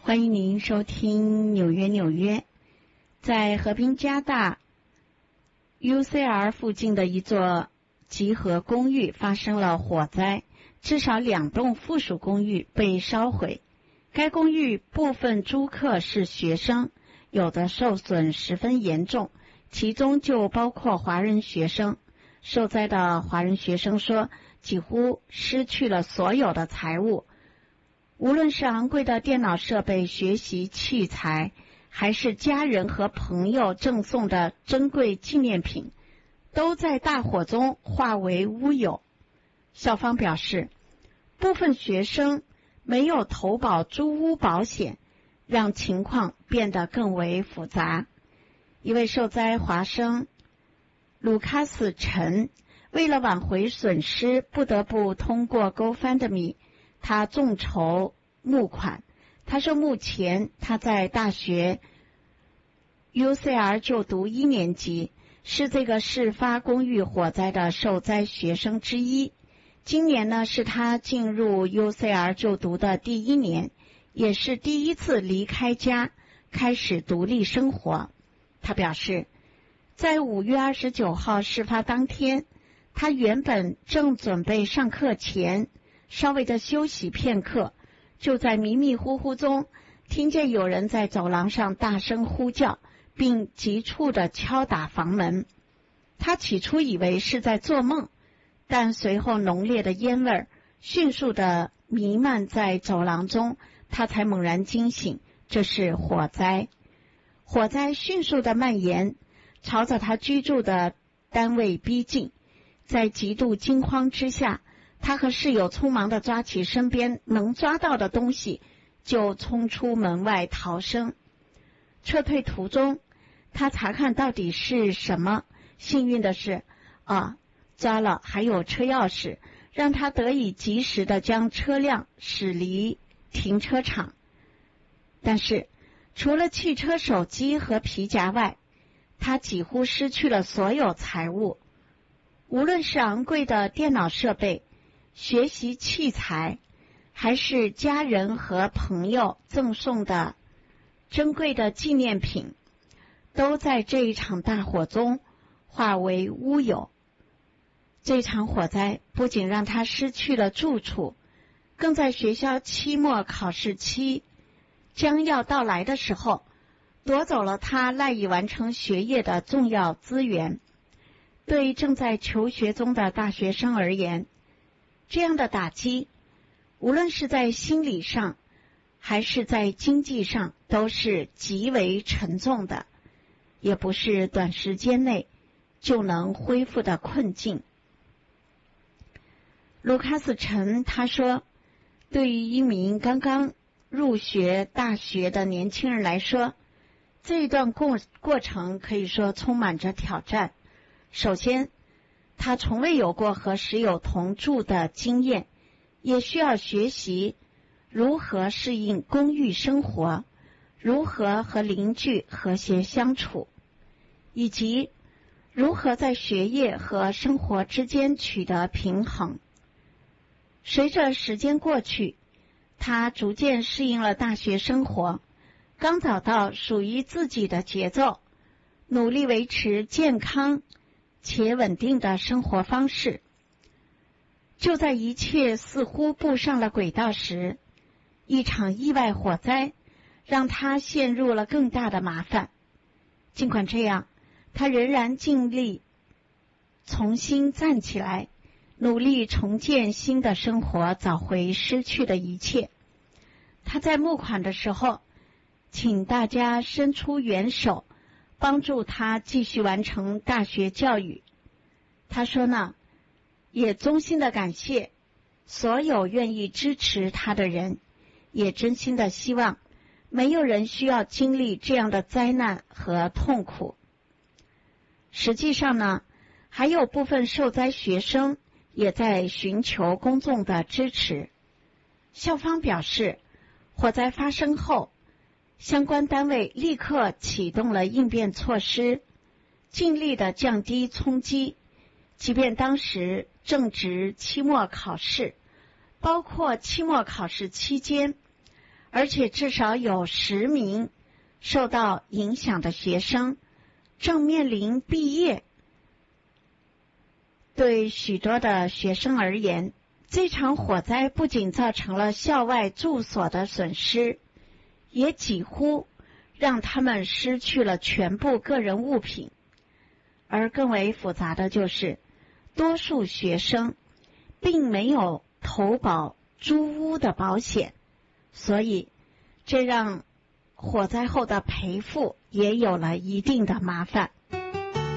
欢迎您收听纽约。在和平加大 UCR 附近的一座集合公寓发生了火灾，至少2栋附属公寓被烧毁。该公寓部分租客是学生，有的受损十分严重，其中就包括华人学生。受灾的华人学生说，几乎失去了所有的财物，无论是昂贵的电脑设备、学习器材，还是家人和朋友赠送的珍贵纪念品，都在大火中化为乌有。校方表示，部分学生没有投保租屋保险，让情况变得更为复杂。一位受灾华生卢卡斯·陈为了挽回损失，不得不通过 GoFundMe他众筹募款。他说目前他在大学 UCR 就读1年级，是这个事发公寓火灾的受灾学生之一。今年呢，是他进入 UCR 就读的第1年，也是第一次离开家开始独立生活。他表示，在5月29号事发当天，他原本正准备上课前稍微的休息片刻，就在迷迷糊糊中听见有人在走廊上大声呼叫，并急促地敲打房门。他起初以为是在做梦，但随后浓烈的烟味迅速地弥漫在走廊中，他才猛然惊醒，这是火灾。火灾迅速地蔓延，朝着他居住的单位逼近。在极度惊慌之下，他和室友匆忙地抓起身边能抓到的东西，就冲出门外逃生。撤退途中，他查看到底是什么，幸运的是抓了还有车钥匙，让他得以及时地将车辆驶离停车场。但是除了汽车、手机和皮夹外，他几乎失去了所有财物。无论是昂贵的电脑设备、学习器材，还是家人和朋友赠送的珍贵的纪念品，都在这一场大火中化为乌有。这场火灾不仅让他失去了住处，更在学校期末考试期将要到来的时候，夺走了他赖以完成学业的重要资源。对正在求学中的大学生而言，这样的打击，无论是在心理上还是在经济上，都是极为沉重的，也不是短时间内就能恢复的困境。卢卡斯·陈他说，对于一名刚刚入学大学的年轻人来说，这一段过程可以说充满着挑战。首先，他从未有过和室友同住的经验，也需要学习如何适应公寓生活，如何和邻居和谐相处，以及如何在学业和生活之间取得平衡。随着时间过去，他逐渐适应了大学生活，刚找到属于自己的节奏，努力维持健康且稳定的生活方式。就在一切似乎步上了轨道时，一场意外火灾让他陷入了更大的麻烦。尽管这样，他仍然尽力重新站起来，努力重建新的生活，找回失去的一切。他在募款的时候，请大家伸出援手，帮助他继续完成大学教育。他说呢，也衷心的感谢所有愿意支持他的人，也真心的希望没有人需要经历这样的灾难和痛苦。实际上呢，还有部分受灾学生也在寻求公众的支持。校方表示，火灾发生后，相关单位立刻启动了应变措施，尽力的降低冲击。即便当时正值期末考试，包括期末考试期间而且至少有10名受到影响的学生正面临毕业。对许多的学生而言，这场火灾不仅造成了校外住所的损失，也几乎让他们失去了全部个人物品。而更为复杂的就是，多数学生并没有投保租屋的保险，所以这让火灾后的赔付也有了一定的麻烦。